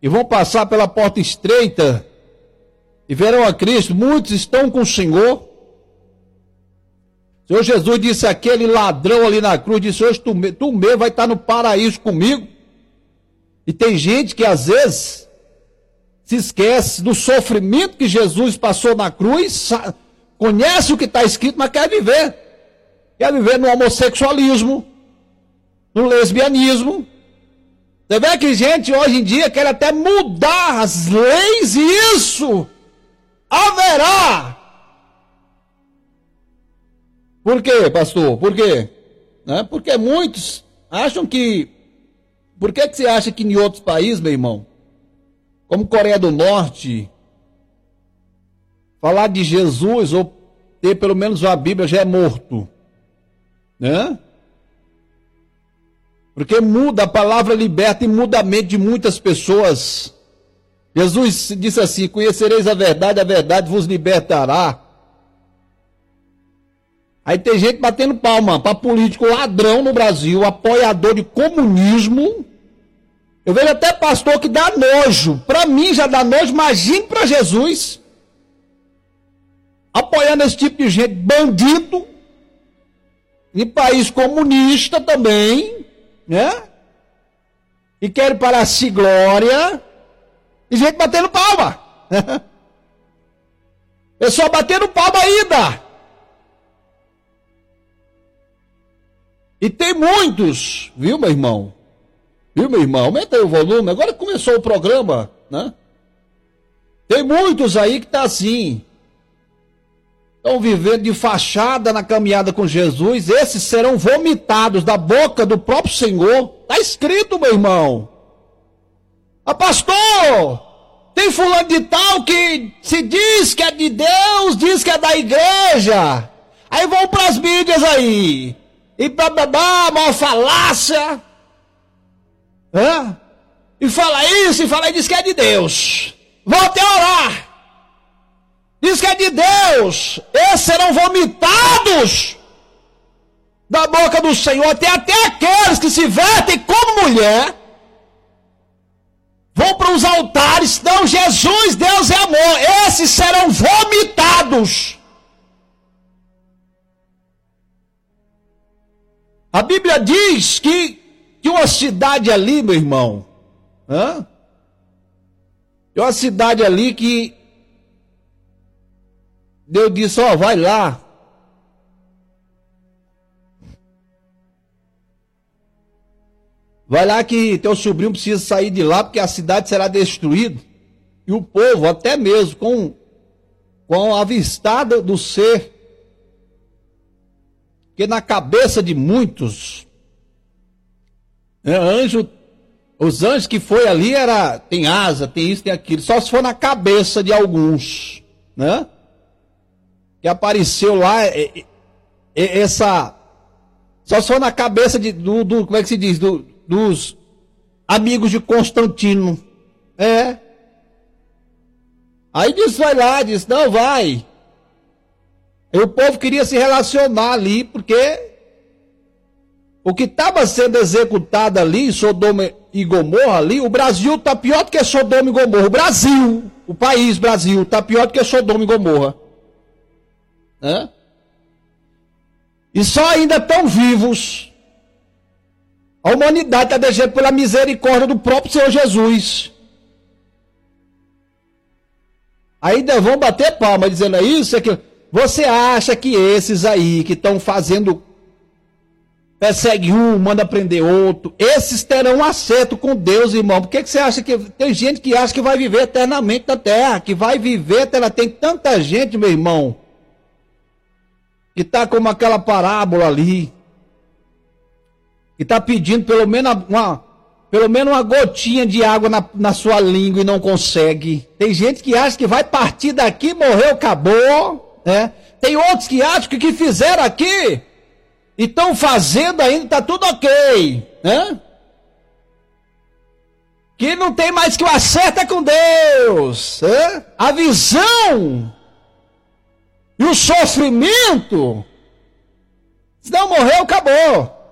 e vão passar pela porta estreita e verão a Cristo. Muitos estão com o Senhor. O Senhor Jesus disse àquele ladrão ali na cruz, disse: hoje tu mesmo vai estar no paraíso comigo. E tem gente que às vezes se esquece do sofrimento que Jesus passou na cruz, conhece o que está escrito, mas quer viver. Quer viver no homossexualismo, no lesbianismo. Você vê que gente hoje em dia quer até mudar as leis, e isso haverá. Por quê, pastor? Por quê? Porque muitos acham que... Por que você acha que em outros países, meu irmão, como Coreia do Norte, falar de Jesus ou ter pelo menos uma Bíblia já é morto? Né? Porque muda, a palavra liberta e muda a mente de muitas pessoas. Jesus disse assim: conhecereis a verdade vos libertará. Aí tem gente batendo palma para político ladrão no Brasil, apoiador de comunismo. Eu vejo até pastor que dá nojo. Para mim já dá nojo, imagine para Jesus. Apoiando esse tipo de gente, bandido. Em país comunista também, né? E querem para si glória. E gente batendo palma. Pessoal batendo palma ainda. E tem muitos, viu, meu irmão? Viu, meu irmão? Aumenta aí o volume. Agora começou o programa, né? Tem muitos aí que tá assim. Estão vivendo de fachada na caminhada com Jesus. Esses serão vomitados da boca do próprio Senhor. Está escrito, meu irmão. Pastor, tem fulano de tal que se diz que é de Deus, diz que é da igreja. Aí vão para as mídias aí. E bababá, uma falácia. E fala isso, e fala e diz que é de Deus. Vão até orar. Diz que é de Deus. Esses serão vomitados da boca do Senhor. Tem até aqueles que se vestem como mulher. Vão para os altares. Não, Jesus, Deus é amor. Esses serão vomitados. A Bíblia diz que uma cidade ali, meu irmão. Tem uma cidade ali que Deus disse: ó, vai lá. Vai lá que teu sobrinho precisa sair de lá, porque a cidade será destruída. E o povo, até mesmo com a avistada do ser, que na cabeça de muitos, os anjos que foi ali tem asa, tem isso, tem aquilo. Só se for na cabeça de alguns, né? Que apareceu lá, só se for na cabeça como é que se diz? Dos amigos de Constantino. Aí disse: vai lá, disse: não, vai. E o povo queria se relacionar ali, porque o que estava sendo executado ali, Sodoma e Gomorra ali, o Brasil está pior do que Sodoma e Gomorra. O Brasil, o país Brasil, está pior do que Sodoma e Gomorra. E só ainda estão vivos. A humanidade está deixando pela misericórdia do próprio Senhor Jesus. Ainda vão bater palma dizendo: é isso, é aquilo. Você acha que esses aí que estão fazendo, persegue um, manda prender outro, esses terão acerto com Deus, irmão? Por que você acha que tem gente que acha que vai viver eternamente na terra, que vai viver eternamente? Tem tanta gente, meu irmão, que está como aquela parábola ali, que está pedindo pelo menos uma gotinha de água na sua língua e não consegue. Tem gente que acha que vai partir daqui, morreu, acabou. Tem outros que acham que o que fizeram aqui e estão fazendo ainda está tudo ok. Que não tem mais que o acerto é com Deus. A visão e o sofrimento, se não morreu, acabou.